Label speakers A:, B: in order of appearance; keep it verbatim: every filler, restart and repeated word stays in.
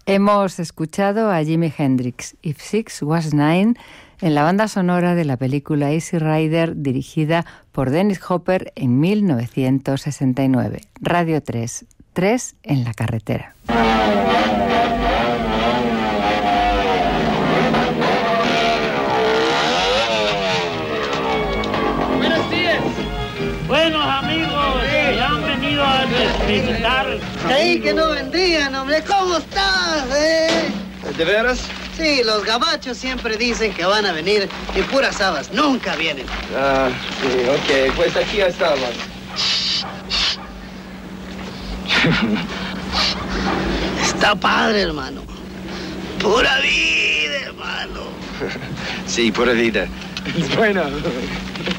A: Hemos escuchado a Jimi Hendrix, If Six Was Nine, en la banda sonora de la película Easy Rider, dirigida por Dennis Hopper en mil novecientos sesenta y nueve. Radio tres, tres en la carretera.
B: Buenos días. Buenos amigos, que han venido a visitar.
C: Creí que no vendrían, hombre. ¿Cómo estás, eh?
D: ¿De veras?
C: Sí, los gabachos siempre dicen que van a venir y puras habas nunca vienen.
D: Ah, sí, ok. Pues aquí estamos.
C: Está padre, hermano. Pura vida, hermano.
D: Sí, pura vida. Bueno.